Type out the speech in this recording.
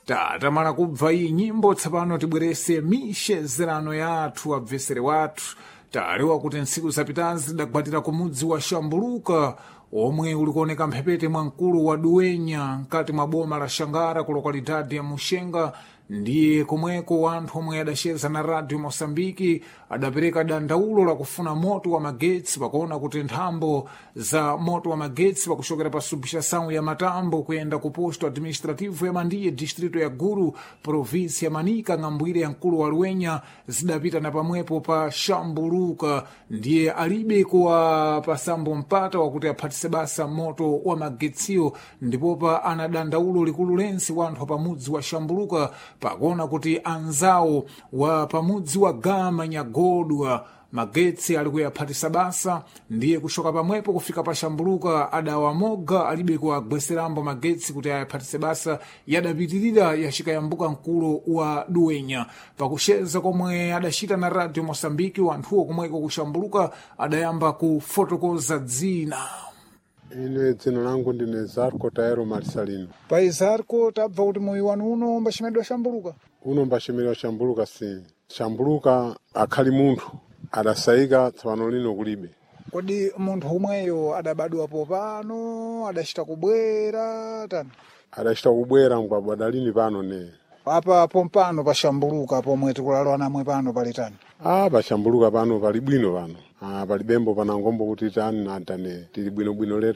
Tamala kubva iyi nyimbo tsapano tibwerese mishezerano yathu abvesere wathu. Talewa kuti ntsiku zapitazi tidagwatira ku mudzi wa Shambuluka omwe uli kuoneka mphepete mwa mkulu wa Duwenya mkati mwa boma la Xangara ku lokalidade ya Muxenga. Ndiye komweko anthu omwe adacheza na Radio Mosambiki adapereka dandaulo la kufuna moto wa magetsi pakuona kuti nthambo za moto wa magetsi pakuchokera pa substação ya Matambo kuyenda ku posto administrativo ya Mandiye distrito ya Guru provinsi ya Manika ng'ambwire ya mkulu wa Luenya zidapita na pamwepo pa Shambuluka. Ndiye alibe kuwa pasambo mpata wakuti aphatise basa moto wa magetsiyo, ndipopa ana dandaulo likulu lensi wanthu pamudzi wa Shambuluka pakuona kuti anzawo wa pamudzi wa Gama Nyagodwa magetsi ali kuyaphatisa basa. Ndiye kushoka pamwepo kufika pa Shambuluka adawamoga alibe kuwagweserambo magetsi kuti ayaphatise basa yadapitirira yachikayambuka mkulu wa Duwenya. Pakusheza komwe adachita na Radio Mosambiki wanthuwo komweko kushambuluka adayamba kufotokoza dzina. Ine dzina langu ndine Zarko Taero Marcelino. Pai Zarko tabva kuti moyo wanu uno mbashimedwa Shambuluka? Uno mbashimedwa Shambuluka si. Shambuluka akhali munthu adasayika tsopano lino kulibe. Kodi munthu umweyo adabadwa popano adachita kubwera tani? Adachita kubwera ngwabwa lini pano ne. Apa pompano pa Shambuluka pomwe tikulalwa namwe pano pali tani? Pa Shambuluka pano pali bwino pano. Pali bembo panangombo kuti tani natane tili bwino letu.